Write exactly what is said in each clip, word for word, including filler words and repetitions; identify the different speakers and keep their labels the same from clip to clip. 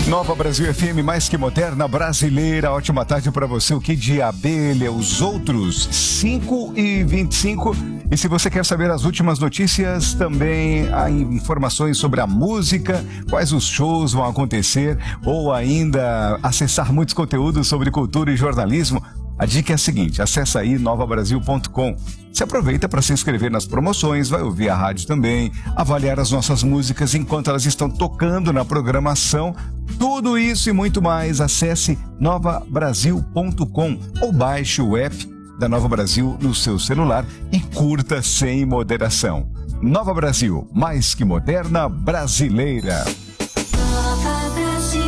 Speaker 1: Nova Brasil F M, mais que moderna, brasileira. Ótima tarde para você. O que de abelha, os outros cinco e vinte e cinco. E se você quer saber as últimas notícias, também há informações sobre a música, quais os shows vão acontecer, ou ainda acessar muitos conteúdos sobre cultura e jornalismo, a dica é a seguinte: acessa aí nova brasil ponto com. Se aproveita para se inscrever nas promoções, vai ouvir a rádio também, avaliar as nossas músicas enquanto elas estão tocando na programação. Tudo isso e muito mais, acesse nova brasil ponto com ou baixe o app da Nova Brasil no seu celular e curta sem moderação. Nova Brasil, mais que moderna, brasileira.
Speaker 2: Nova Brasil.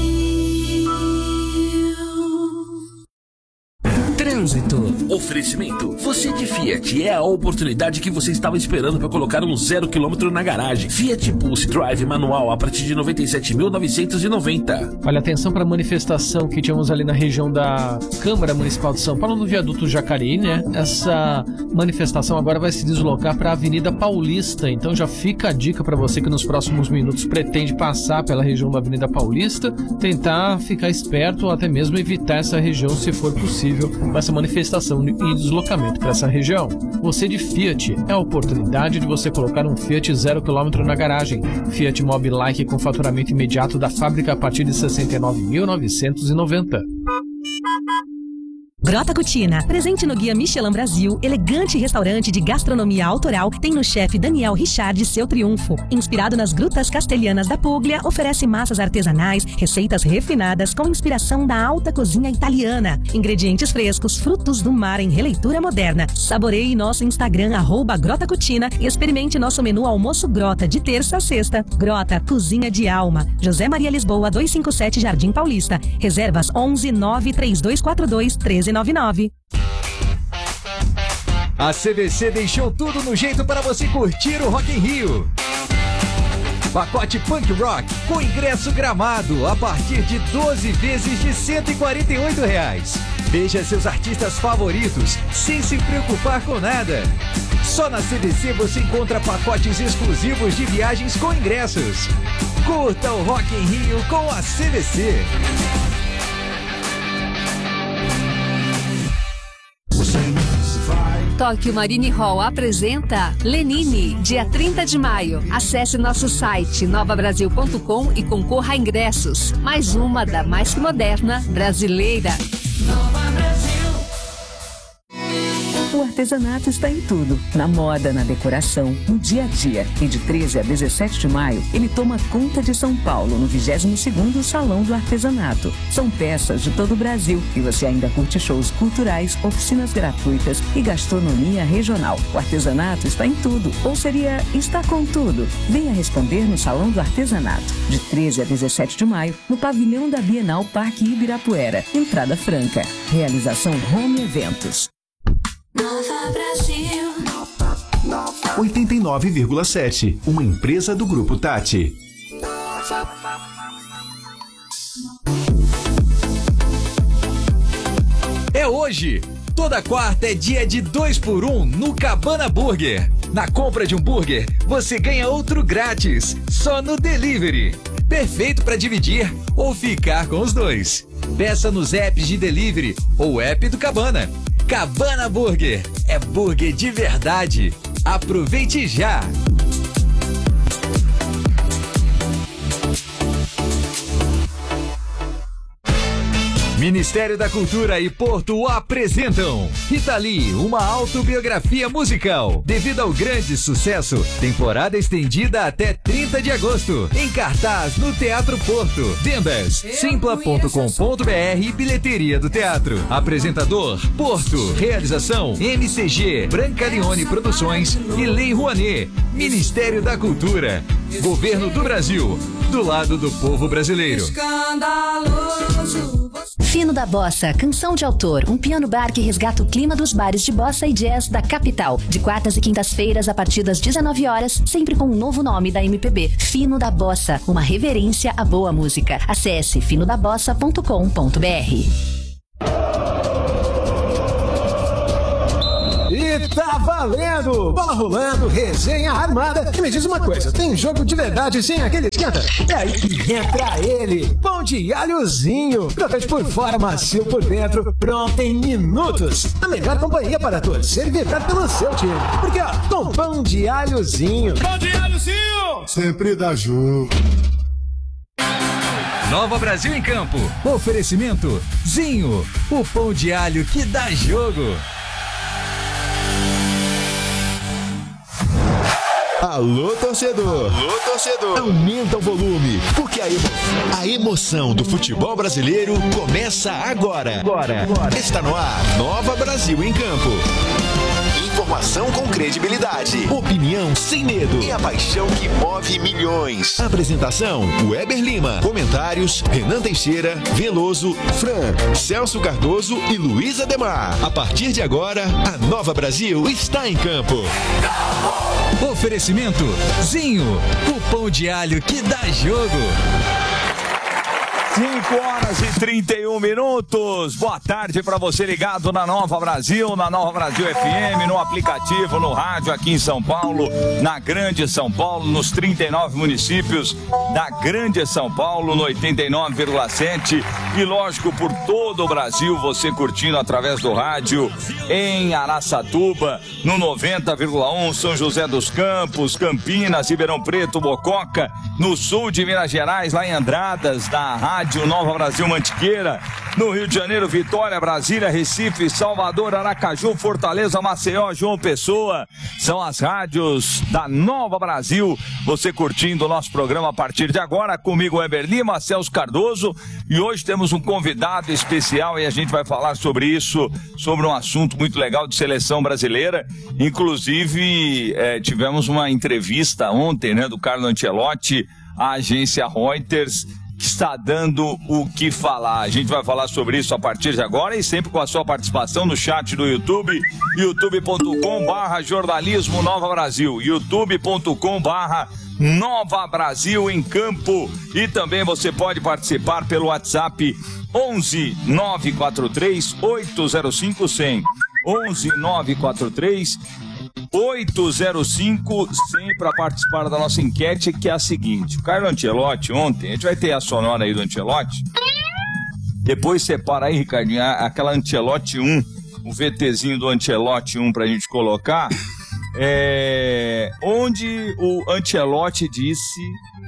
Speaker 3: Trânsito. Oferecimento. Você de Fiat é a oportunidade que você estava esperando para colocar um zero quilômetro na garagem. Fiat Pulse Drive manual a partir de noventa e sete mil novecentos e noventa.
Speaker 4: Olha, atenção para a manifestação que tínhamos ali na região da Câmara Municipal de São Paulo, no viaduto Jacareí, né? Essa manifestação agora vai se deslocar para a Avenida Paulista. Então já fica a dica para você que nos próximos minutos pretende passar pela região da Avenida Paulista, tentar ficar esperto ou até mesmo evitar essa região se for possível, com essa manifestação e deslocamento para essa região. Você de Fiat, é a oportunidade de você colocar um Fiat zero quilômetro na garagem. Fiat Mobi Like com faturamento imediato da fábrica a partir de sessenta e nove mil novecentos e noventa.
Speaker 5: Grota Cucina, presente no Guia Michelin Brasil, elegante restaurante de gastronomia autoral, tem no chefe Daniel Richard seu triunfo. Inspirado nas grutas castelhanas da Puglia, oferece massas artesanais, receitas refinadas com inspiração da alta cozinha italiana. Ingredientes frescos, frutos do mar em releitura moderna. Saboreie nosso Instagram, arroba Grota Cucina, e experimente nosso menu almoço Grota, de terça a sexta. Grota, cozinha de alma. José Maria Lisboa, duzentos e cinquenta e sete, Jardim Paulista. Reservas onze nove três dois quatro dois um três nove nove.
Speaker 6: A C V C deixou tudo no jeito para você curtir o Rock in Rio. Pacote Punk Rock com ingresso gramado a partir de doze vezes de cento e quarenta e oito reais. Veja seus artistas favoritos sem se preocupar com nada. Só na C V C você encontra pacotes exclusivos de viagens com ingressos. Curta o Rock in Rio com a C V C.
Speaker 7: Tóquio Marine Hall apresenta Lenine, dia trinta de maio. Acesse nosso site nova brasil ponto com e concorra a ingressos. Mais uma da mais que moderna brasileira.
Speaker 2: Nova Brasil.
Speaker 8: O artesanato está em tudo, na moda, na decoração, no dia a dia. E de treze a dezessete de maio, ele toma conta de São Paulo, no vigésimo segundo Salão do Artesanato. São peças de todo o Brasil e você ainda curte shows culturais, oficinas gratuitas e gastronomia regional. O artesanato está em tudo, ou seria está com tudo. Venha responder no Salão do Artesanato, de treze a dezessete de maio, no pavilhão da Bienal Parque Ibirapuera. Entrada franca. Realização Home Eventos.
Speaker 2: Nova Brasil.
Speaker 9: oitenta e nove vírgula sete, uma empresa do Grupo Tati.
Speaker 6: É hoje! Toda quarta é dia de dois por um no Cabana Burger. Na compra de um burger, você ganha outro grátis, só no delivery. Perfeito para dividir ou ficar com os dois. Peça nos apps de delivery ou app do Cabana. Cabana Burger, é burger de verdade. Aproveite já! Ministério da Cultura e Porto apresentam Rita Lee, uma autobiografia musical. Devido ao grande sucesso, temporada estendida até trinta de agosto. Em cartaz no Teatro Porto. Vendas simpla ponto com ponto br e bilheteria do teatro. Apresentador Porto. Realização M C G, Branca Leone Produções e Lei Rouanet. Ministério da Cultura. Governo do Brasil. Do lado do povo brasileiro.
Speaker 2: Escandaloso.
Speaker 5: Fino da Bossa, canção de autor, um piano bar que resgata o clima dos bares de bossa e jazz da capital. De quartas e quintas-feiras, a partir das dezenove horas, sempre com um novo nome da M P B. Fino da Bossa, uma reverência à boa música. Acesse fino da bossa ponto com ponto br.
Speaker 6: E
Speaker 10: tá valendo! Bola rolando, resenha armada. E me diz uma coisa, tem jogo de verdade sem aquele esquenta? É aí que entra ele, pão de alhozinho. Crocante por fora, macio por dentro, pronto em minutos. A melhor companhia para torcer e vibrar pelo seu time. Porque, ó, com pão de alhozinho. Pão de alhozinho!
Speaker 11: Sempre dá jogo.
Speaker 6: Nova Brasil em Campo. Oferecimento Zinho, o pão de alho que dá jogo.
Speaker 12: Alô, torcedor! Alô, torcedor! Aumenta o volume, porque a, emo... a emoção do futebol brasileiro começa agora. agora. Agora. Está no ar, Nova Brasil em Campo. Informação com credibilidade, opinião sem medo e a paixão que move milhões. Apresentação, Weber Lima. Comentários, Renan Teixeira, Veloso, Fran, Celso Cardoso e Luiz Ademar. A partir de agora, a Nova Brasil está em campo.
Speaker 6: Oferecimento Zinho, o pão de alho que dá jogo.
Speaker 1: cinco horas e trinta e um minutos. Boa tarde para você ligado na Nova Brasil, na Nova Brasil F M, no aplicativo, no rádio aqui em São Paulo, na Grande São Paulo, nos trinta e nove municípios da Grande São Paulo, no oitenta e nove vírgula sete e lógico por todo o Brasil, você curtindo através do rádio em Araçatuba, no noventa vírgula um, São José dos Campos, Campinas, Ribeirão Preto, Mococa, no sul de Minas Gerais, lá em Andradas, da Rádio Nova Brasil Mantiqueira, no Rio de Janeiro, Vitória, Brasília, Recife, Salvador, Aracaju, Fortaleza, Maceió, João Pessoa, são as rádios da Nova Brasil, você curtindo o nosso programa a partir de agora, comigo Weber Lima, Celso Cardoso, e hoje temos um convidado especial e a gente vai falar sobre isso, sobre um assunto muito legal de seleção brasileira, inclusive é, tivemos uma entrevista ontem, né, do Carlo Ancelotti, à agência Reuters, que está dando o que falar. A gente vai falar sobre isso a partir de agora e sempre com a sua participação no chat do YouTube, youtube ponto com barra jornalismo Nova Brasil, youtube ponto com barra Nova Brasil em Campo, e também você pode participar pelo WhatsApp onze nove quatro três oito zero cinco cem, onze nove quatro três oito zero cinco cem para participar da nossa enquete, que é a seguinte: o Carlo Ancelotti ontem, a gente vai ter a sonora aí do Ancelotti, depois separa aí, Ricardinho, aquela Ancelotti um, o VTzinho do Ancelotti um pra gente colocar, é, onde o Ancelotti disse,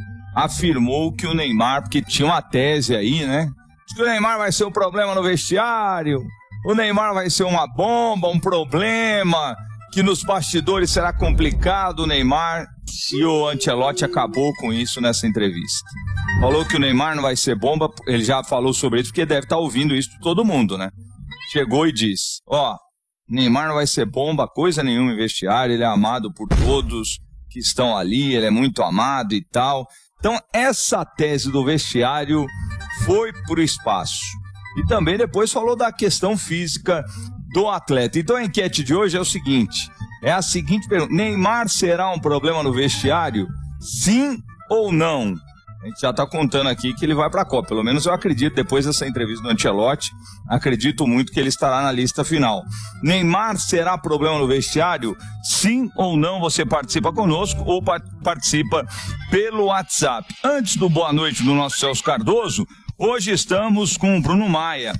Speaker 1: afirmou que o Neymar, porque tinha uma tese aí, né, que o Neymar vai ser um problema no vestiário, o Neymar vai ser uma bomba, um problema, que nos bastidores será complicado o Neymar, e o Ancelotti acabou com isso nessa entrevista. Falou que o Neymar não vai ser bomba, ele já falou sobre isso, porque deve estar ouvindo isso de todo mundo, né? Chegou e disse, ó, Neymar não vai ser bomba, coisa nenhuma em vestiário, ele é amado por todos que estão ali, ele é muito amado e tal. Então, essa tese do vestiário foi pro espaço. E também depois falou da questão física do atleta. Então a enquete de hoje é o seguinte, é a seguinte pergunta: Neymar será um problema no vestiário? Sim ou não? A gente já está contando aqui que ele vai para a Copa, pelo menos eu acredito, depois dessa entrevista do Ancelotti, acredito muito que ele estará na lista final. Neymar será problema no vestiário? Sim ou não? Você participa conosco ou pa- participa pelo WhatsApp. Antes do boa noite do nosso Celso Cardoso, hoje estamos com o Bruno Maia,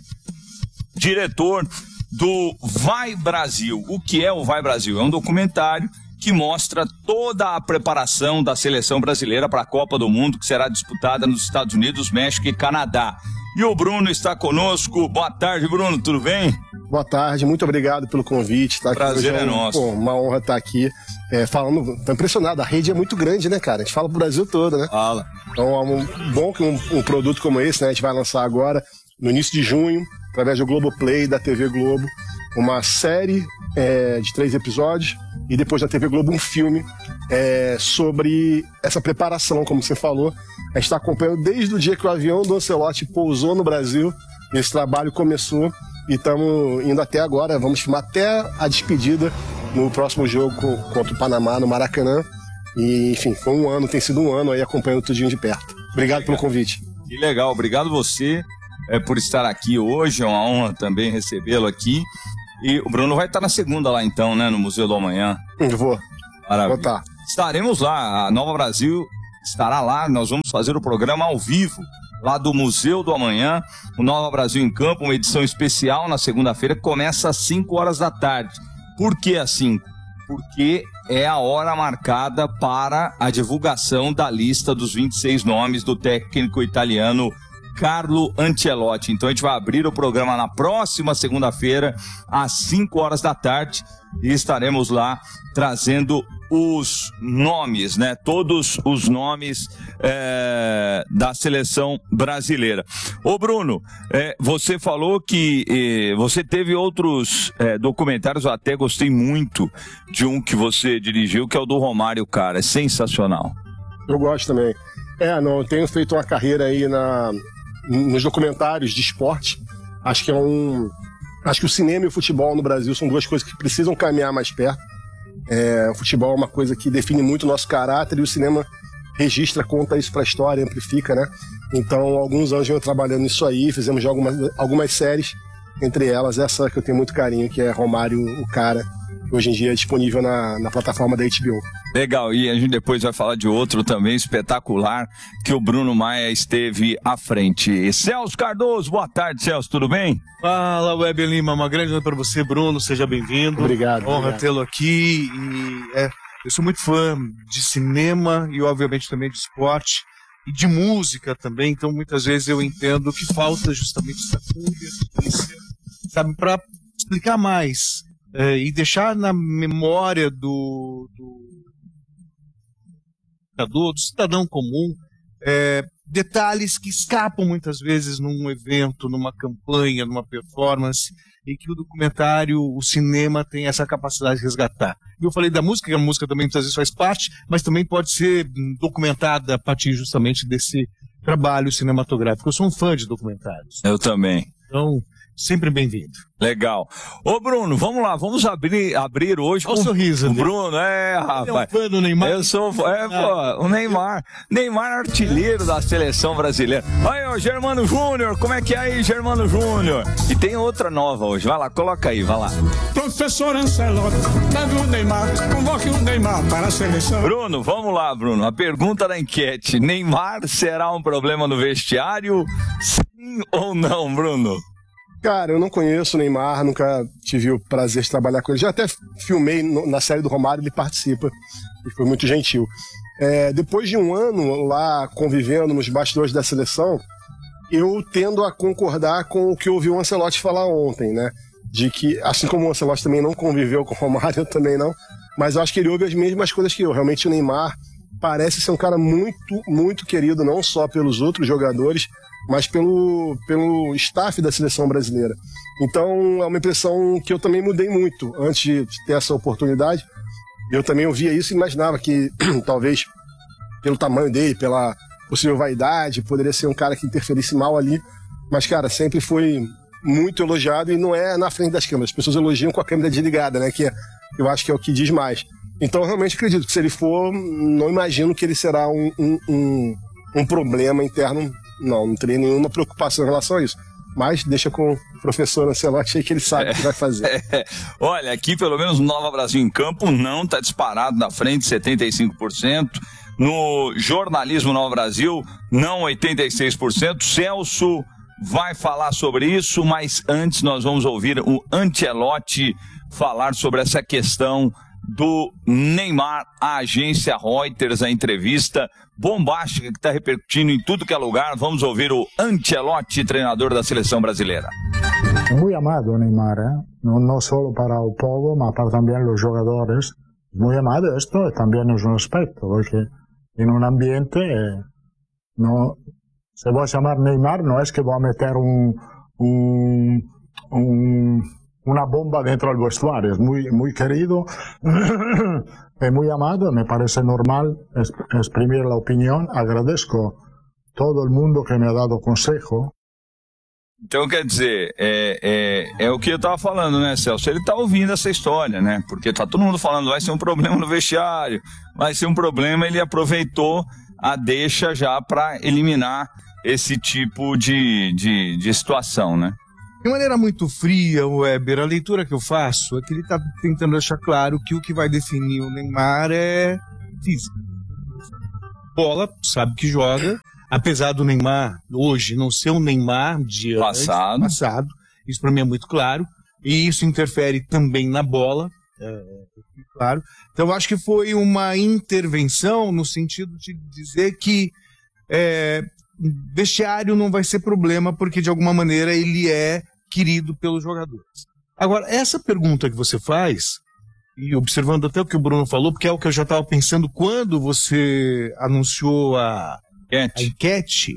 Speaker 1: diretor do Vai Brasil. O que é o Vai Brasil? É um documentário que mostra toda a preparação da seleção brasileira para a Copa do Mundo, que será disputada nos Estados Unidos, México e Canadá. E o Bruno está conosco. Boa tarde, Bruno, tudo bem?
Speaker 11: Boa tarde, muito obrigado pelo convite. Tá?
Speaker 1: Prazer é, é nosso.
Speaker 11: Pô, uma honra estar aqui é, falando. Tô impressionado, a rede é muito grande, né, cara? A gente fala pro Brasil todo, né?
Speaker 1: Fala.
Speaker 11: Então é um, bom que um, um produto como esse, né, a gente vai lançar agora, no início de junho, através do Globoplay, da T V Globo, uma série é, de três episódios, e depois da T V Globo um filme é, sobre essa preparação, como você falou. A gente está acompanhando desde o dia que o avião do Ancelotti pousou no Brasil, esse trabalho começou, e estamos indo até agora, vamos filmar até a despedida no próximo jogo contra o Panamá, no Maracanã. E, enfim, foi um ano, tem sido um ano aí acompanhando tudinho de perto. Obrigado pelo convite.
Speaker 1: Que legal, obrigado você é, por estar aqui hoje, é uma honra também recebê-lo aqui.
Speaker 13: E o Bruno vai estar na segunda lá então, né? No Museu do Amanhã.
Speaker 11: Eu vou.
Speaker 13: Maravilha.
Speaker 11: Vou estar.
Speaker 13: Estaremos lá, a Nova Brasil estará lá, nós vamos fazer o programa ao vivo, lá do Museu do Amanhã, o Nova Brasil em Campo, uma edição especial na segunda-feira, que começa às cinco horas da tarde. Por que às cinco? Porque é a hora marcada para a divulgação da lista dos vinte e seis nomes do técnico italiano Carlo Ancelotti. Então a gente vai abrir o programa na próxima segunda-feira, às cinco horas da tarde, e estaremos lá trazendo os nomes, né? Todos os nomes é, da seleção brasileira. Ô Bruno, é, você falou que é, você teve outros é, documentários, eu até gostei muito de um que você dirigiu, que é o do Romário, cara, é sensacional.
Speaker 11: Eu gosto também. É, não, eu tenho feito uma carreira aí na, nos documentários de esporte. Acho que é um... Acho que o cinema e o futebol no Brasil são duas coisas que precisam caminhar mais perto. É, o futebol é uma coisa que define muito o nosso caráter e o cinema registra, conta isso pra história, amplifica, né? Então, há alguns anos eu trabalhando nisso aí, fizemos já algumas, algumas séries, entre elas essa que eu tenho muito carinho, que é Romário, o Cara, que hoje em dia é disponível na, na plataforma da H B O.
Speaker 13: Legal, e a gente depois vai falar de outro também espetacular, que o Bruno Maia esteve à frente. E Celso Cardoso, boa tarde, Celso, tudo bem?
Speaker 14: Fala, Web Lima, uma grande noite para você, Bruno, seja bem-vindo.
Speaker 11: Obrigado.
Speaker 14: Honra tê-lo aqui. E, é, eu sou muito fã de cinema e, obviamente, também de esporte e de música também, então muitas vezes eu entendo que falta justamente essa convergência, sabe, para explicar mais é, e deixar na memória do, do do cidadão comum, é, detalhes que escapam muitas vezes num evento, numa campanha, numa performance, e que o documentário, o cinema tem essa capacidade de resgatar. Eu falei da música, que a música também muitas vezes faz parte, mas também pode ser documentada a partir justamente desse trabalho cinematográfico. Eu sou um fã de documentários.
Speaker 13: Eu também.
Speaker 14: Então, sempre bem-vindo.
Speaker 13: Legal. Ô Bruno, vamos lá, vamos abrir, abrir hoje
Speaker 14: com o sorriso.
Speaker 13: O Bruno, é, rapaz.
Speaker 14: É um fã do Neymar.
Speaker 13: Eu sou, é, pô, o Neymar. Neymar artilheiro da seleção brasileira. Aí, ô Germano Júnior, como é que é aí, Germano Júnior? E tem outra nova hoje, vai lá, coloca aí, vai lá.
Speaker 15: Professor Ancelotti, leve o Neymar, convoque o Neymar para a seleção.
Speaker 13: Bruno, vamos lá, Bruno, a pergunta da enquete, Neymar será um problema no vestiário? Sim ou não, Bruno?
Speaker 11: Cara, eu não conheço o Neymar, nunca tive o prazer de trabalhar com ele. Já até filmei no, na série do Romário, ele participa e foi muito gentil. É, depois de um ano lá convivendo nos bastidores da seleção, eu tendo a concordar com o que eu ouvi o Ancelotti falar ontem, né? De que, assim como o Ancelotti também não conviveu com o Romário, eu também não, mas eu acho que ele ouve as mesmas coisas que eu. Realmente o Neymar parece ser um cara muito, muito querido, não só pelos outros jogadores, mas pelo, pelo staff da seleção brasileira. Então é uma impressão que eu também mudei muito antes de ter essa oportunidade. Eu também ouvia isso e imaginava que talvez pelo tamanho dele, pela possível vaidade, poderia ser um cara que interferisse mal ali, mas cara, sempre foi muito elogiado e não é na frente das câmeras. As pessoas elogiam com a câmera desligada, né, que eu acho que é o que diz mais. Então eu realmente acredito que se ele for, não imagino que ele será um, um, um, um problema interno. Não, não teria nenhuma preocupação em relação a isso. Mas deixa com o professor Ancelotti aí que ele sabe o que vai fazer.
Speaker 13: É, olha, aqui pelo menos Nova Brasil em Campo não está disparado na frente, setenta e cinco por cento. No jornalismo Nova Brasil, não oitenta e seis por cento. Celso vai falar sobre isso, mas antes nós vamos ouvir o Ancelotti falar sobre essa questão do Neymar, a agência Reuters, a entrevista bombástica que está repercutindo em tudo que é lugar. Vamos ouvir o Ancelotti, treinador da seleção brasileira.
Speaker 16: Muy amado Neymar, ¿eh? no, no solo para el povo, mas para también los jugadores. Muy amado, esto también es un aspecto, porque en un ambiente, eh, no, se va a llamar Neymar, no es que va a meter un, un, un una bomba dentro del vestuario, es muy, muy querido, es muy amado, me parece normal exprimir la opinión, agradezco todo el mundo que me ha dado consejo.
Speaker 13: Então, quer dizer, é, é, é o que eu tava falando, né, Celso? Ele tá ouvindo essa história, né? Porque tá todo mundo falando, vai ser um problema no vestiário, vai ser um problema, ele aproveitou a deixa já para eliminar esse tipo de, de, de situação, né?
Speaker 14: De maneira muito fria, Weber, a leitura que eu faço é que ele está tentando deixar claro que o que vai definir o Neymar é física. Bola, sabe que joga, apesar do Neymar hoje não ser o Neymar de
Speaker 13: passado.
Speaker 14: Antes, passado, isso para mim é muito claro, e isso interfere também na bola, é, é claro. Então eu acho que foi uma intervenção no sentido de dizer que é, vestiário não vai ser problema, porque de alguma maneira ele é querido pelos jogadores. Agora, essa pergunta que você faz, e observando até o que o Bruno falou, porque é o que eu já estava pensando quando você anunciou a, a enquete,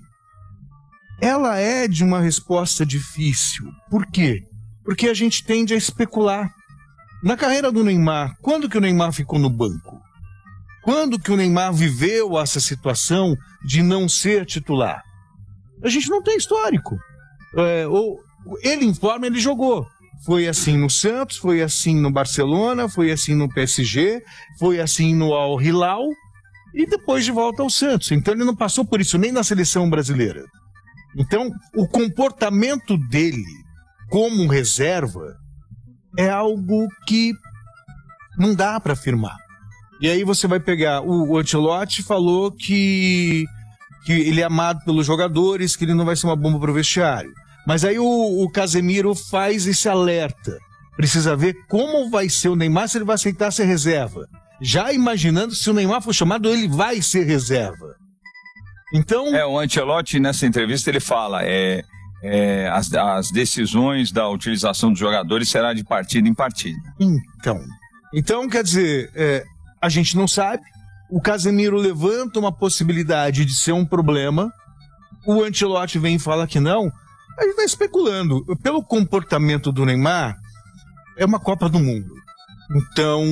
Speaker 14: ela é de uma resposta difícil. Por quê? Porque a gente tende a especular. Na carreira do Neymar, quando que o Neymar ficou no banco? Quando que o Neymar viveu essa situação de não ser titular? A gente não tem histórico. É, ou, ele informa, ele jogou. Foi assim no Santos, foi assim no Barcelona, foi assim no P S G, foi assim no Al Hilal e depois de volta ao Santos. Então ele não passou por isso nem na seleção brasileira. Então o comportamento dele como reserva é algo que não dá para afirmar. E aí você vai pegar, o, o Ancelotti falou que, que ele é amado pelos jogadores, que ele não vai ser uma bomba para o vestiário. Mas aí o, o Casemiro faz esse alerta. Precisa ver como vai ser o Neymar, se ele vai aceitar ser reserva. Já imaginando, se o Neymar for chamado, ele vai ser reserva. Então...
Speaker 13: É, o Ancelotti, nessa entrevista, ele fala, é, é, as, as decisões da utilização dos jogadores será de partida em partida.
Speaker 14: Então, então quer dizer, é, a gente não sabe. O Casemiro levanta uma possibilidade de ser um problema. O Ancelotti vem e fala que não. A gente está especulando. Pelo comportamento do Neymar, é uma Copa do Mundo. Então,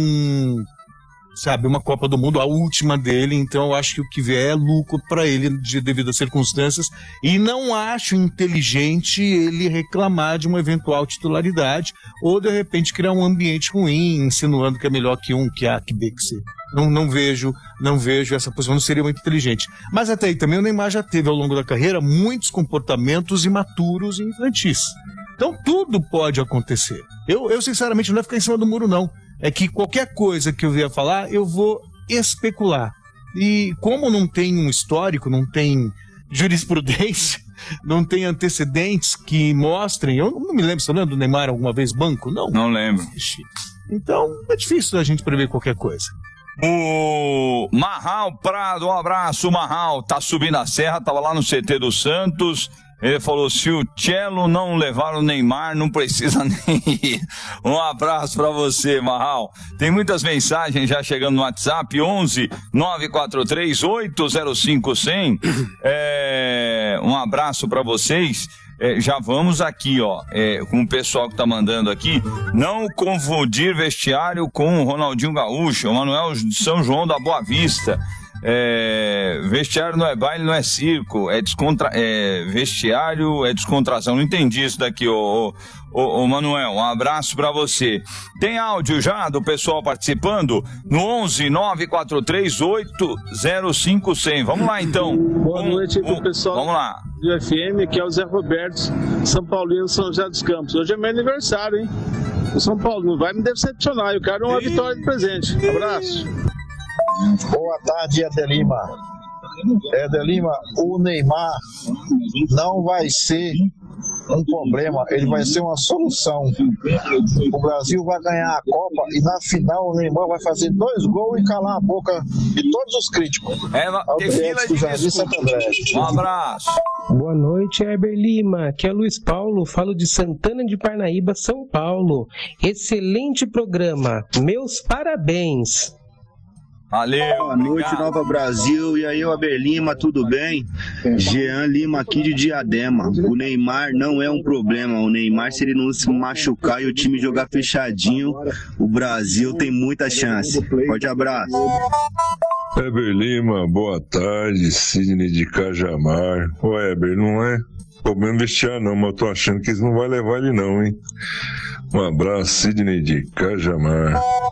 Speaker 14: sabe, uma Copa do Mundo, a última dele. Então, eu acho que o que vier é lucro para ele de, devido às circunstâncias. E não acho inteligente ele reclamar de uma eventual titularidade ou, de repente, criar um ambiente ruim, insinuando que é melhor que um, que A, que B, que C. Não, não vejo, não vejo essa posição, não seria muito inteligente. Mas até aí também o Neymar já teve ao longo da carreira muitos comportamentos imaturos e infantis. Então tudo pode acontecer. Eu, eu sinceramente não é ficar em cima do muro não. É que qualquer coisa que eu vier falar, eu vou especular. E como não tem um histórico, não tem jurisprudência, não tem antecedentes que mostrem... Eu não me lembro, você lembra do Neymar alguma vez banco? Não.
Speaker 13: Não lembro.
Speaker 14: Então é difícil a gente prever qualquer coisa.
Speaker 13: O Marral Prado, um abraço, Marral, tá subindo a serra, tava lá no C T do Santos, ele falou, se o Cello não levar o Neymar, não precisa nem ir. Um abraço pra você, Marral. Tem muitas mensagens já chegando no WhatsApp, onze nove quatro três oito zero cinco cem. É, um abraço pra vocês. É, já vamos aqui, ó, é, com o pessoal que tá mandando aqui, não confundir vestiário com o Ronaldinho Gaúcho, o Manuel de São João da Boa Vista. É, vestiário não é baile, não é circo, é, descontra, é vestiário, é descontração. Não entendi isso daqui, ô, ô, ô Manuel, um abraço pra você. Tem áudio já do pessoal participando no onze nove quatro três oito zero cinco cem. Vamos lá então.
Speaker 17: Boa noite aí pro
Speaker 13: um,
Speaker 17: pessoal.
Speaker 13: Vamos lá.
Speaker 17: Do F M, que é o Zé Roberto, São Paulino, São José dos Campos. Hoje é meu aniversário, hein? O São Paulo não vai me decepcionar, eu quero uma vitória de presente. Abraço.
Speaker 18: Boa tarde, Adelima. Adelima, o Neymar não vai ser um problema, ele vai ser uma solução. O Brasil vai ganhar a Copa e na final o Neymar vai fazer dois gols e calar a boca de todos os críticos.
Speaker 13: É, tem fila de
Speaker 18: Jardim Santo André.
Speaker 13: Um abraço.
Speaker 19: Boa noite, Heber Lima. Aqui é Luiz Paulo, falo de Santana de Parnaíba, São Paulo. Excelente programa, meus parabéns.
Speaker 13: Valeu,
Speaker 20: boa noite, obrigado. Nova Brasil. E aí, Heber Lima, tudo bem? Jean Lima aqui de Diadema. O Neymar não é um problema. O Neymar, se ele não se machucar e o time jogar fechadinho, o Brasil tem muita chance. Forte abraço.
Speaker 21: Heber Lima, boa tarde. Sidney de Cajamar. Ô, Heber, não é problema vestiário não, mas eu tô achando que eles não vão levar ele não, hein? Um abraço, Sidney de Cajamar.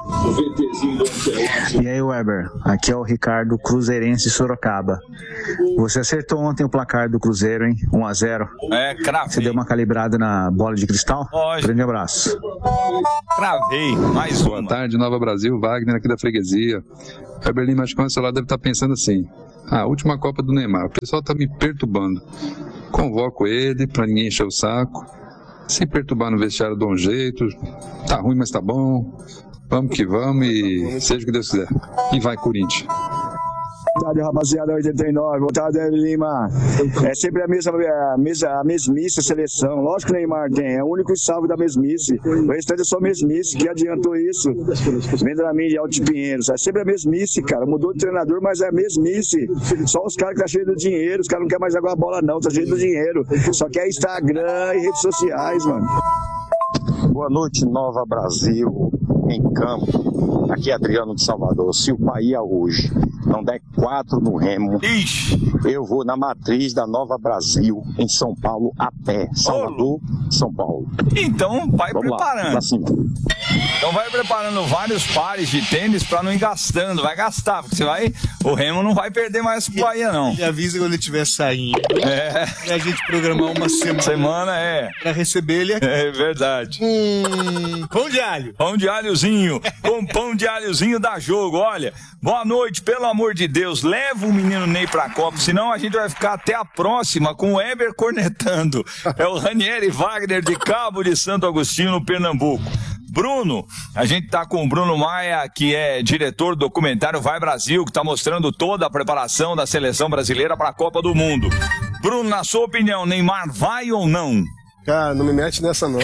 Speaker 3: E aí, Weber, aqui é o Ricardo, cruzeirense Sorocaba. Você acertou ontem o placar do Cruzeiro, hein? um a zero.
Speaker 13: É, cravei.
Speaker 3: Você deu uma calibrada na bola de cristal?
Speaker 13: Lógico.
Speaker 3: Grande abraço.
Speaker 13: Cravei, mais
Speaker 22: Boa
Speaker 13: uma.
Speaker 22: tarde, Nova Brasil, Wagner aqui da Freguesia. Weber Lima, acho que o celular deve estar pensando assim: ah, a última Copa do Neymar, o pessoal tá me perturbando. Convoco ele pra ninguém encher o saco. Se perturbar no vestiário, dou um jeito. Tá ruim, mas tá bom. Vamos que vamos e seja o que Deus quiser. E vai, Corinthians.
Speaker 23: Boa tarde, rapaziada, oitenta e nove. Boa tarde, Lima. É sempre a mesma, a mesma, a mesmice a seleção. Lógico que o Neymar tem, é o único salve da mesmice. O restante é só mesmice. Que adiantou isso? Vendo na mídia Alto de Pinheiros. É sempre a mesmice, cara. Mudou de treinador, mas é a mesmice. Só os caras que tá cheio do dinheiro. Os caras não querem mais jogar a bola, não. Tá cheio do dinheiro. Só quer Instagram e redes sociais, mano.
Speaker 24: Boa noite, Nova Brasil, em campo. Aqui é Adriano de Salvador. Se o Bahia hoje não der quatro no Remo, Ixi. eu vou na matriz da Nova Brasil, em São Paulo, a pé. Salvador, São Paulo.
Speaker 13: Então, vai
Speaker 24: Vamos
Speaker 13: preparando.
Speaker 24: Lá, pra cima.
Speaker 13: Então vai preparando vários pares de tênis pra não ir gastando. Vai gastar, porque você vai... O Remo não vai perder mais pro Bahia, não.
Speaker 14: E avisa quando ele estiver saindo.
Speaker 13: É.
Speaker 14: E a gente programar uma semana.
Speaker 13: Semana, é.
Speaker 14: Pra receber ele aqui.
Speaker 13: É verdade.
Speaker 14: Hum, pão de alho.
Speaker 13: Pão de alhozinho. Com pão de alhozinho dá jogo. Olha, boa noite, pelo amor de Deus. Leva o menino Ney pra Copa, senão a gente vai ficar até a próxima com o Eber cornetando. É o Ranieri Wagner de Cabo de Santo Agostinho, Pernambuco. Bruno, a gente tá com o Bruno Maia, que é diretor do documentário Vai Brasil, que tá mostrando toda a preparação da seleção brasileira para a Copa do Mundo. Bruno, na sua opinião, Neymar vai ou não?
Speaker 11: Cara, não me mete nessa não.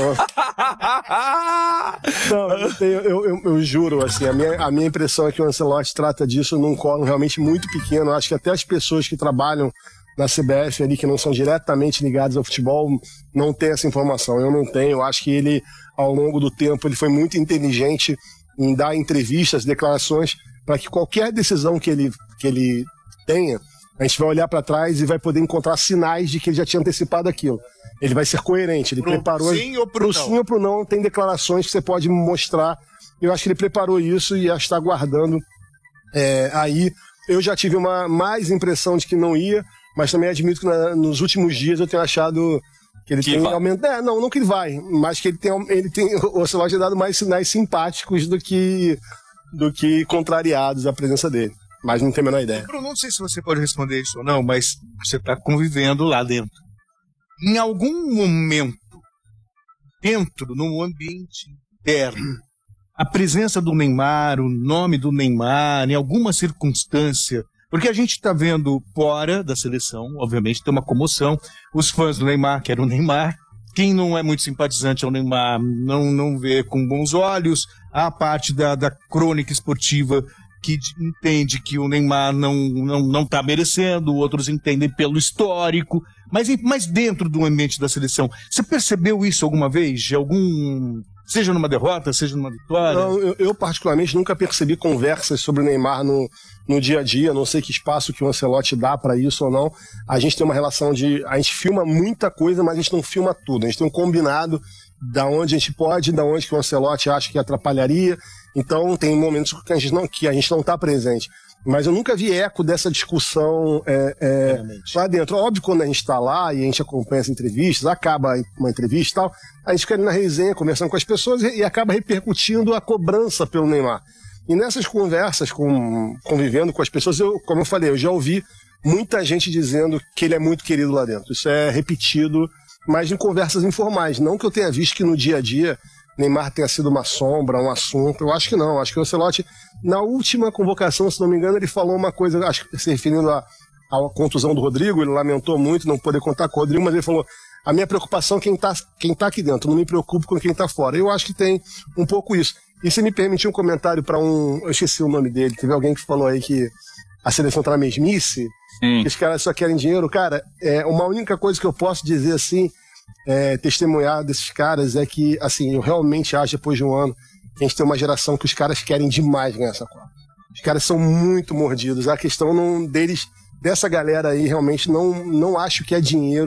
Speaker 11: Não, eu, tenho, eu, eu, eu juro, assim, a minha, a minha impressão é que o Ancelotti trata disso num colo realmente muito pequeno. Acho que até as pessoas que trabalham na C B F ali, que não são diretamente ligadas ao futebol, não têm essa informação. Eu não tenho. Eu acho que ele, ao longo do tempo, ele foi muito inteligente em dar entrevistas, declarações, para que qualquer decisão que ele, que ele tenha, a gente vai olhar para trás e vai poder encontrar sinais de que ele já tinha antecipado aquilo. Ele vai ser coerente. Ele
Speaker 14: pro
Speaker 11: preparou.
Speaker 14: Sim ou pro,
Speaker 11: pro sim ou pro não, tem declarações que você pode mostrar. Eu acho que ele preparou isso e já está aguardando. É, aí, eu já tive uma mais impressão de que não ia, mas também admito que na, nos últimos dias eu tenho achado que ele que tem aumentado. É, não, não que ele vai, mas que ele tem, ele tem o Ancelotti tem dado mais sinais simpáticos do que, do que contrariados à presença dele. Mas não tenho a menor ideia.
Speaker 14: Bruno, não sei se você pode responder isso ou não, mas você está convivendo lá dentro. Em algum momento, dentro, no ambiente interno, a presença do Neymar, o nome do Neymar, em alguma circunstância, porque a gente está vendo fora da seleção, obviamente, tem uma comoção, os fãs do Neymar querem o Neymar, quem não é muito simpatizante ao Neymar não, não vê com bons olhos, a parte da, da crônica esportiva que entende que o Neymar não não não está merecendo, outros entendem pelo histórico, mas, mas dentro do ambiente da seleção, você percebeu isso alguma vez? De algum... Seja numa derrota, seja numa vitória?
Speaker 11: Não, eu, eu particularmente nunca percebi conversas sobre o Neymar no, no dia a dia, não sei que espaço que o Ancelotti dá para isso ou não. A gente tem uma relação de... A gente filma muita coisa, mas a gente não filma tudo. A gente tem um combinado da onde a gente pode, da onde que o Ancelotti acha que atrapalharia. Então tem momentos que a gente não que a gente não está presente. Mas eu nunca vi eco dessa discussão é, é, lá dentro. Óbvio, quando a gente está lá e a gente acompanha as entrevistas, acaba uma entrevista e tal, a gente fica ali na resenha, conversando com as pessoas e, e acaba repercutindo a cobrança pelo Neymar. E nessas conversas, com, convivendo com as pessoas, eu, como eu falei, eu já ouvi muita gente dizendo que ele é muito querido lá dentro. Isso é repetido, mas em conversas informais. Não que eu tenha visto que no dia a dia Neymar tenha sido uma sombra, um assunto. Eu acho que não. Acho que o Ancelotti, na última convocação, se não me engano, ele falou uma coisa, acho que se referindo à, à contusão do Rodrigo, ele lamentou muito não poder contar com o Rodrigo, mas ele falou: a minha preocupação é quem está quem tá aqui dentro, não me preocupo com quem está fora. Eu acho que tem um pouco isso. E se me permitir um comentário para um... Eu esqueci o nome dele, teve alguém que falou aí que a seleção está na mesmice, Sim. que os caras só querem dinheiro. Cara, é, uma única coisa que eu posso dizer assim, É, testemunhar desses caras é que, assim, eu realmente acho, depois de um ano, que a gente tem uma geração que os caras querem demais ganhar essa Copa. Os caras são muito mordidos. A questão não, deles, dessa galera aí, realmente, não, não acho que é dinheiro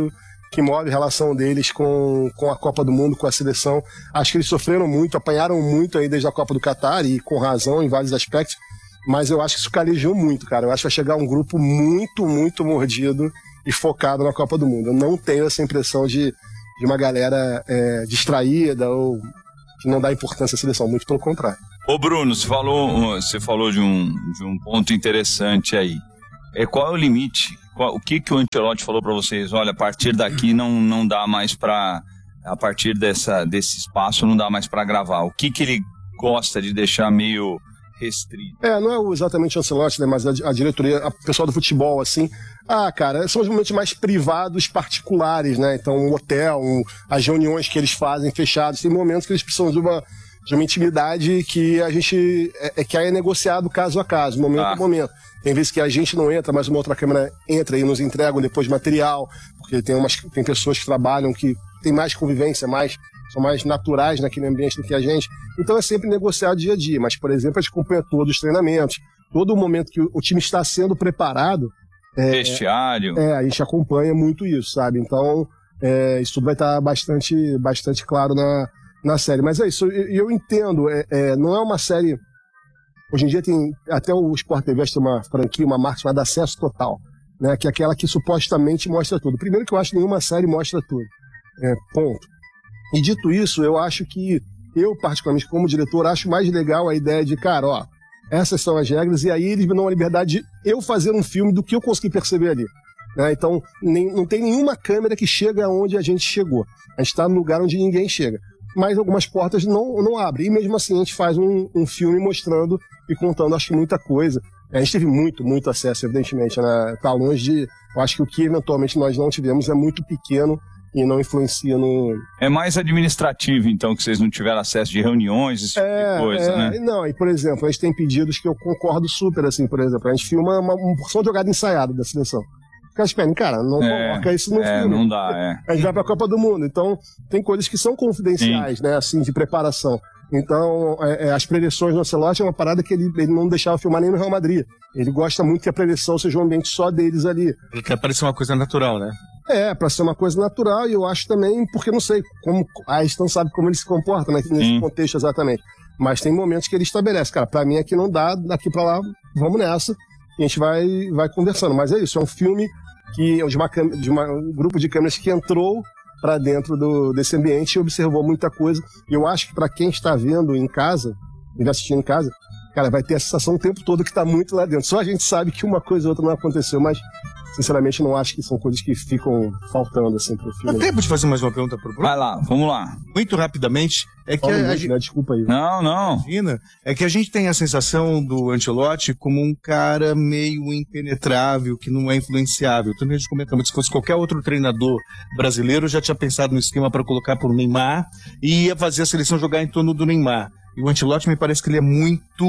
Speaker 11: que move a relação deles com, com a Copa do Mundo, com a seleção. Acho que eles sofreram muito, apanharam muito aí desde a Copa do Catar, e com razão em vários aspectos, mas eu acho que isso calejou muito, cara. Eu acho que vai chegar um grupo muito, muito mordido e focado na Copa do Mundo. Eu não tenho essa impressão de, de uma galera é, distraída ou que não dá importância à seleção, muito pelo contrário.
Speaker 13: Ô Bruno, você falou, você falou de, um, de um ponto interessante aí. É, qual é o limite? Qual, o que, que o Ancelotti falou para vocês? Olha, a partir daqui não, não dá mais para... A partir dessa, desse espaço não dá mais para gravar. O que, que ele gosta de deixar meio restrito?
Speaker 11: É, não é exatamente o Ancelotti, né, mas a, a diretoria, o pessoal do futebol, assim... Ah, cara, são os momentos mais privados, particulares, né? Então, um hotel, um, as reuniões que eles fazem fechados, tem momentos que eles precisam de uma, de uma intimidade que a gente... É, é que aí é negociado caso a caso, momento ah. a momento. Tem vezes que a gente não entra, mas uma outra câmera entra e nos entregam depois material, porque tem, umas, tem pessoas que trabalham que tem mais convivência, mais, são mais naturais naquele ambiente do que a gente. Então é sempre negociado dia a dia, mas, por exemplo, a gente acompanha todos os treinamentos, todo o momento que o, o time está sendo preparado. É,
Speaker 13: Vestiário.
Speaker 11: É, a gente acompanha muito isso, sabe? Então, é, isso tudo vai estar bastante, bastante claro na, na série. Mas é isso, eu, eu entendo, é, é, não é uma série... Hoje em dia tem, até o Sport T V tem uma franquia, uma marca chamada Acesso Total, né? Que é aquela que supostamente mostra tudo. Primeiro que eu acho que nenhuma série mostra tudo, é, ponto. E dito isso, eu acho que, eu particularmente como diretor, acho mais legal a ideia de, cara, ó, essas são as regras, e aí eles me dão a liberdade de eu fazer um filme do que eu consegui perceber ali. Né? Então, nem, não tem nenhuma câmera que chega onde a gente chegou. A gente está num lugar onde ninguém chega. Mas algumas portas não, não abrem. E mesmo assim a gente faz um, um filme mostrando e contando, acho que muita coisa. A gente teve muito, muito acesso, evidentemente. Né? Tá longe de... Eu acho que o que eventualmente nós não tivemos é muito pequeno e não influencia no...
Speaker 13: É mais administrativo, então, que vocês não tiveram acesso de reuniões, esse
Speaker 11: é,
Speaker 13: tipo de coisa,
Speaker 11: é,
Speaker 13: né?
Speaker 11: Não, e por exemplo, a gente tem pedidos que eu concordo super, assim, por exemplo, a gente filma uma, uma porção de jogada ensaiada da seleção. Fica esperando, cara, não
Speaker 13: é,
Speaker 11: coloca isso no
Speaker 13: é,
Speaker 11: filme.
Speaker 13: não dá, é.
Speaker 11: A gente vai pra Copa do Mundo, então tem coisas que são confidenciais, Sim. né, assim, de preparação. Então, é, é, as preleções do Ancelotti é uma parada que ele, ele não deixava filmar nem no Real Madrid. Ele gosta muito que a preleção seja um ambiente só deles ali.
Speaker 14: Ele quer parecer uma coisa natural, né?
Speaker 11: É, pra ser uma coisa natural, e eu acho também, porque não sei, como a Aston sabe como ele se comporta, né, nesse Sim. contexto exatamente. Mas tem momentos que ele estabelece, cara, pra mim aqui não dá, daqui pra lá, vamos nessa, e a gente vai, vai conversando. Mas é isso, é um filme que, de, uma, de uma, um grupo de câmeras que entrou para dentro do, desse ambiente e observou muita coisa. E eu acho que para quem está vendo em casa, e assistindo em casa, cara, vai ter a sensação o tempo todo que está muito lá dentro. Só a gente sabe que uma coisa ou outra não aconteceu, mas sinceramente não acho que são coisas que ficam faltando assim pro filme.
Speaker 14: Dá tempo de fazer mais uma pergunta pro Bruno?
Speaker 13: Vai lá, vamos lá.
Speaker 14: Muito rapidamente. É que
Speaker 11: Fala
Speaker 14: a,
Speaker 11: muito,
Speaker 14: a gente...
Speaker 11: né? Desculpa aí.
Speaker 13: Não, não.
Speaker 14: Imagina. É que a gente tem a sensação do Ancelotti como um cara meio impenetrável, que não é influenciável. Também a gente comenta muito, se fosse qualquer outro treinador brasileiro, já tinha pensado no esquema para colocar pro Neymar e ia fazer a seleção jogar em torno do Neymar. E o Ancelotti me parece que ele é muito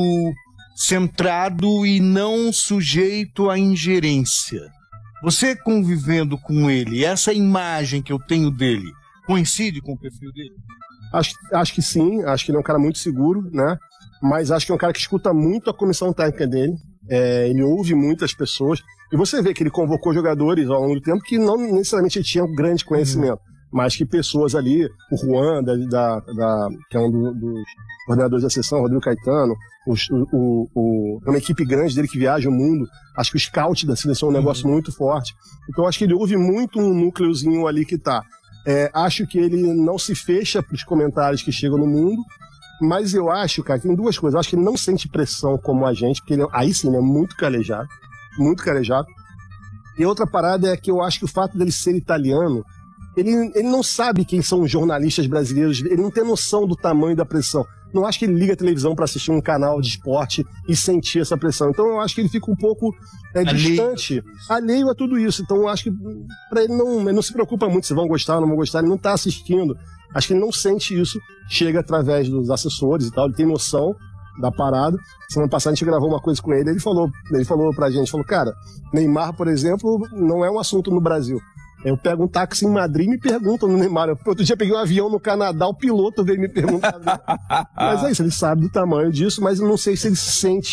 Speaker 14: centrado e não sujeito à ingerência. Você convivendo com ele, essa imagem que eu tenho dele, coincide com o perfil dele?
Speaker 11: Acho, acho que sim, acho que ele é um cara muito seguro, né? Mas acho que é um cara que escuta muito a comissão técnica dele, é, ele ouve muitas pessoas, e você vê que ele convocou jogadores ao longo do tempo que não necessariamente tinham um grande conhecimento, uhum. mas que pessoas ali, o Juan, da, da, da, que é um do, dos coordenadores da sessão, Rodrigo Caetano, os, o, o, o, é uma equipe grande dele que viaja o mundo, acho que o scout da seleção é um negócio uhum. muito forte, então acho que ele ouve muito um núcleozinho ali que tá. É, acho que ele não se fecha para os comentários que chegam no mundo, mas eu acho, cara, tem duas coisas. Eu acho que ele não sente pressão como a gente, porque ele, aí sim, ele é muito calejado, muito calejado. E outra parada é que eu acho que o fato dele ser italiano, ele, ele não sabe quem são os jornalistas brasileiros, ele não tem noção do tamanho da pressão. Não acho que ele liga a televisão para assistir um canal de esporte e sentir essa pressão. Então eu acho que ele fica um pouco é, distante, alheio a tudo isso. Então eu acho que para ele não, ele não se preocupa muito se vão gostar ou não vão gostar, ele não está assistindo. Acho que ele não sente isso, chega através dos assessores e tal, ele tem noção da parada. Semana passada a gente gravou uma coisa com ele, ele falou, ele falou pra gente, falou, cara, Neymar, por exemplo, não é um assunto no Brasil. Eu pego um táxi em Madrid e me perguntam no Neymar. Outro dia eu peguei um avião no Canadá, o piloto veio me perguntar. Mas é isso, ele sabe do tamanho disso, mas eu não sei se ele se sente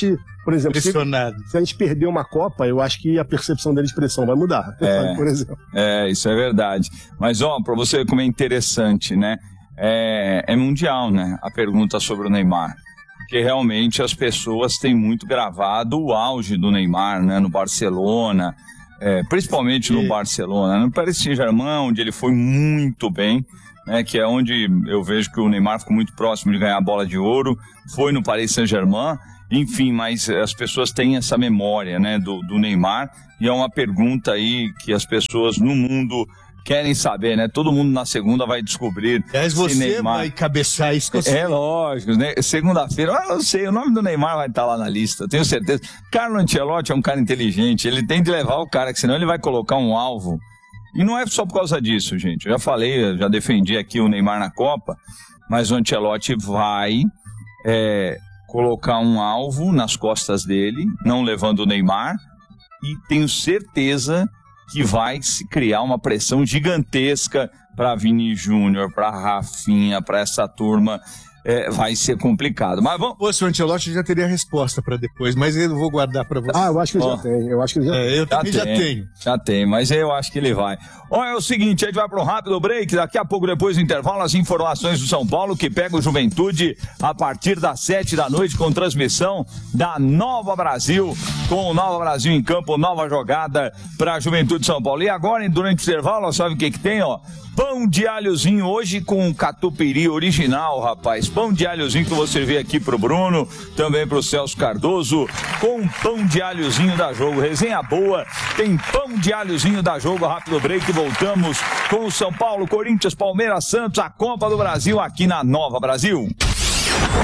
Speaker 11: Por exemplo, se, se a gente perder uma Copa, eu acho que a percepção dele de pressão vai mudar,
Speaker 13: É,
Speaker 11: por exemplo.
Speaker 13: é, isso é verdade. Mas, ó, pra você ver como é interessante, né? É, é mundial, né? A pergunta sobre o Neymar. Porque realmente as pessoas têm muito gravado o auge do Neymar, né? No Barcelona, é, principalmente no Barcelona. No Paris Saint-Germain, onde ele foi muito bem, né? Que é onde eu vejo que o Neymar ficou muito próximo de ganhar a bola de ouro. Foi no Paris Saint-Germain. Enfim, mas as pessoas têm essa memória, né, do, do Neymar, e é uma pergunta aí que as pessoas no mundo querem saber, né? Todo mundo na segunda vai descobrir.
Speaker 14: Aliás,
Speaker 13: se
Speaker 14: você
Speaker 13: Neymar...
Speaker 14: vai cabeçar isso que eu sei.
Speaker 13: É lógico, né? Segunda-feira, eu não sei, o nome do Neymar vai estar lá na lista, tenho certeza. Carlo Ancelotti é um cara inteligente, ele tem de levar o cara, que senão ele vai colocar um alvo. E não é só por causa disso, gente. Eu já falei, eu já defendi aqui o Neymar na Copa, mas o Ancelotti vai... É... colocar um alvo nas costas dele, não levando o Neymar, e tenho certeza que vai se criar uma pressão gigantesca para Vini Júnior, para Rafinha, para essa turma. É, vai ser complicado. Mas vamos.
Speaker 14: Pô, se o Ancelotti já teria a resposta para depois, mas eu vou guardar para você.
Speaker 11: Ah, eu acho que ele
Speaker 13: Ó,
Speaker 11: já tem. Eu acho que ele já
Speaker 14: É,
Speaker 11: tem.
Speaker 14: eu também já tenho.
Speaker 13: Já tem, mas eu acho que ele vai. Olha, é o seguinte, a gente vai para um rápido break, daqui a pouco, depois do intervalo, as informações do São Paulo, que pega o Juventude a partir das sete da noite, com transmissão da Nova Brasil, com o Nova Brasil em campo, nova jogada para a Juventude de São Paulo. E agora, durante o intervalo, sabe o que que tem, ó? Pão de alhozinho hoje com catupiry original, rapaz. Pão de alhozinho que eu vou servir aqui pro Bruno, também pro Celso Cardoso, com pão de alhozinho da Jogo. Resenha boa, tem pão de alhozinho da Jogo. Rápido break, voltamos com o São Paulo, Corinthians, Palmeiras, Santos, a Copa do Brasil aqui na Nova Brasil.